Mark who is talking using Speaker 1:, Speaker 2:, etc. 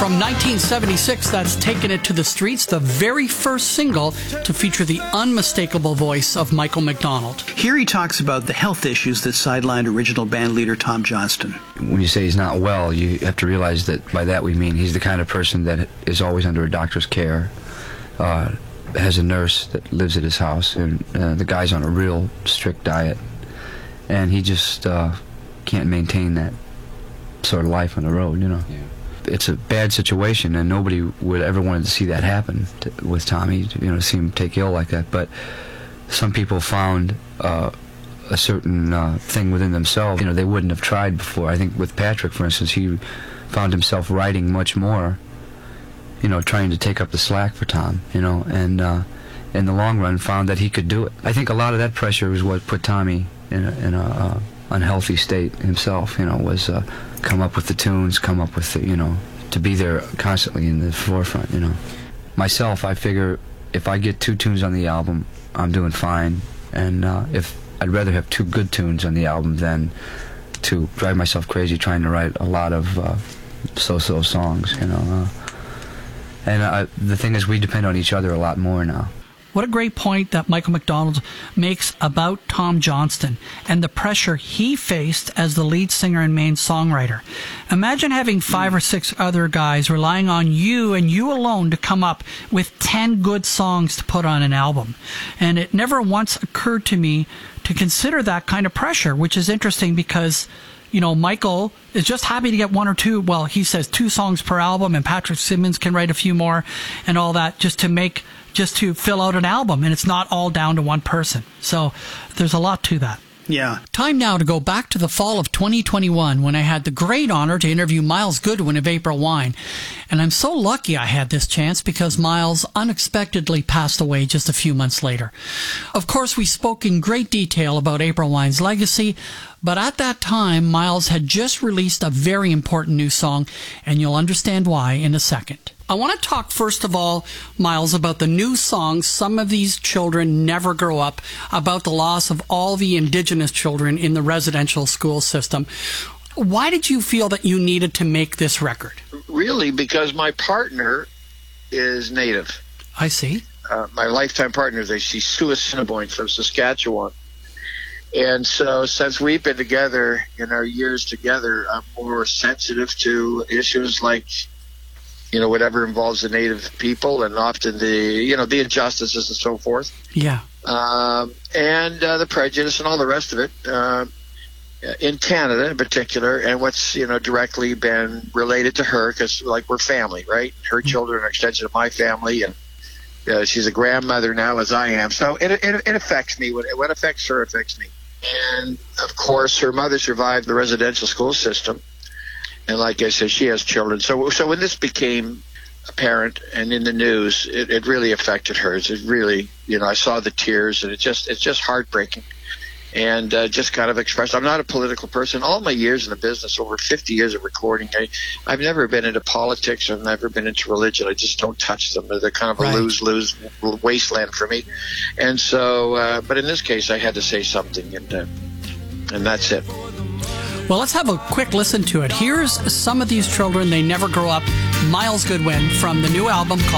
Speaker 1: From 1976, that's Taken It to the Streets, the very first single to feature the unmistakable voice of Michael McDonald.
Speaker 2: Here he talks about the health issues that sidelined original band leader Tom Johnston.
Speaker 3: When you say he's not well, you have to realize that by that we mean he's the kind of person that is always under a doctor's care, has a nurse that lives at his house, and the guy's on a real strict diet, and he just can't maintain that sort of life on the road, you know. Yeah. It's a bad situation, and nobody would ever want to see that happen with Tommy, you know, to see him take ill like that. But some people found a certain thing within themselves, you know, they wouldn't have tried before. I think with Patrick, for instance, he found himself writing much more, you know, trying to take up the slack for Tom, you know, and in the long run found that he could do it. I think a lot of that pressure was what put Tommy in a unhealthy state himself, you know, was come up with the tunes, come up with the, you know, to be there constantly in the forefront, you know. Myself, I figure if I get 2 tunes on the album, I'm doing fine, and if I'd rather have 2 good tunes on the album than to drive myself crazy trying to write a lot of so-so songs, you know. And the thing is, we depend on each other a lot more now.
Speaker 1: What a great point that Michael McDonald makes about Tom Johnston and the pressure he faced as the lead singer and main songwriter. Imagine having 5 or 6 other guys relying on you and you alone to come up with 10 good songs to put on an album. And it never once occurred to me to consider that kind of pressure, which is interesting because, you know, Michael is just happy to get 1 or 2, well, he says 2 songs per album, and Patrick Simmons can write a few more and all that just to fill out an album, and it's not all down to one person. So there's a lot to that.
Speaker 2: Yeah.
Speaker 1: Time now to go back to the fall of 2021 when I had the great honor to interview Myles Goodwyn of April Wine. And I'm so lucky I had this chance because Myles unexpectedly passed away just a few months later. Of course, we spoke in great detail about April Wine's legacy, but at that time, Myles had just released a very important new song, and you'll understand why in a second. I want to talk first of all, Myles, about the new song, Some of These Children Never Grow Up, about the loss of all the Indigenous children in the residential school system. Why did you feel that you needed to make this record?
Speaker 4: Really, because my partner is Native.
Speaker 1: I see.
Speaker 4: My lifetime partner, she's Sue Assiniboine from Saskatchewan. And so since we've been together in our years together, I'm more sensitive to issues like, you know, whatever involves the Native people and often the injustices and so forth.
Speaker 1: Yeah.
Speaker 4: And the prejudice and all the rest of it in Canada in particular, and what's, you know, directly been related to her because, like, we're family, right? Her children are an extension of my family, and she's a grandmother now as I am. So it affects me. What affects her affects me. And, of course, her mother survived the residential school system. And like I said, she has children. So when this became apparent and in the news, it really affected her. It really, you know, I saw the tears, and it's just heartbreaking. And just kind of expressed, I'm not a political person. All my years in the business, over 50 years of recording, I've never been into politics. I've never been into religion. I just don't touch them. They're kind of a lose-lose wasteland for me. And so, but in this case, I had to say something, and that's it.
Speaker 1: Well, let's have a quick listen to it. Here's Some of These Children, They Never Grow Up, Myles Goodwyn from the new album called